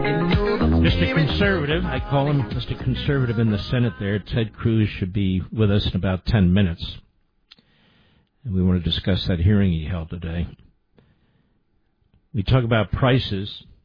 Mr. Conservative, I call him Mr. Conservative in the Senate there. Ted Cruz should be with us in about 10 minutes. And we want to discuss that hearing he held today. We talk about prices.